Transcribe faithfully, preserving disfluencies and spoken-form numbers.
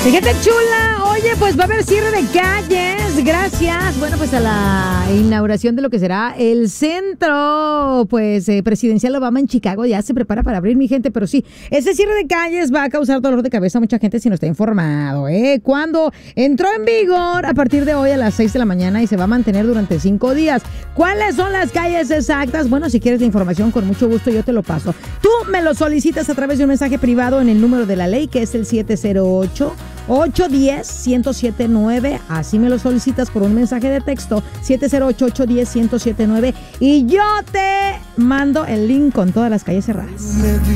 Fíjate, chula. Oye, pues va a haber cierre de calles. Gracias. Bueno, pues a la inauguración de lo que será el centro, pues eh, presidencial Obama en Chicago. Ya se prepara para abrir, mi gente. Pero sí, ese cierre de calles va a causar dolor de cabeza a mucha gente si no está informado, ¿eh? Cuando entró en vigor a partir de hoy a las seis de la mañana y se va a mantener durante cinco días. ¿Cuáles son las calles exactas? Bueno, si quieres la información, con mucho gusto yo te lo paso. Tú me lo solicitas a través de un mensaje privado en el número de la ley, que es el siete cero ocho, ocho uno cero, uno cero siete nueve. Así me lo solicitas por un mensaje de texto, siete cero ocho, ocho uno cero, uno cero siete nueve, y yo te mando el link con todas las calles cerradas.